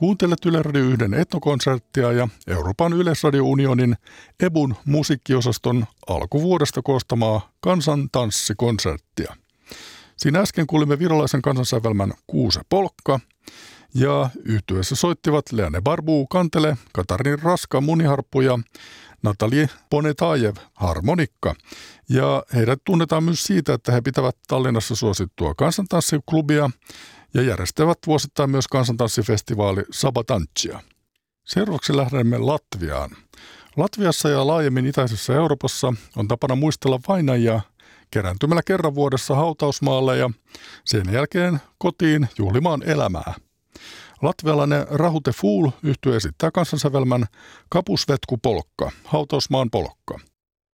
Kuuntelet Yle Radio 1 etnokonserttia ja Euroopan Yleisradiounionin EBUn musiikkiosaston alkuvuodesta koostamaa kansantanssikonserttia. Siinä äsken kuulimme virolaisen kansansävelmän Kuuse polkka ja yhtyeessä soittivat Leane Barbu kantele, Katarin Raska muniharppu ja Natalie Ponetajev harmonikka. Ja heidät tunnetaan myös siitä, että he pitävät Tallinnassa suosittua kansantanssiklubia ja järjestävät vuosittain myös kansantanssifestivaali Sabatancia. Seuraavaksi lähdemme Latviaan. Latviassa ja laajemmin itäisessä Euroopassa on tapana muistella vainajia kerääntymällä kerran vuodessa hautausmaalle ja sen jälkeen kotiin juhlimaan elämää. Latvialainen Rahute Fool -yhtye esittää kansansävelmän Kapusvetku polkka, hautausmaan polkka.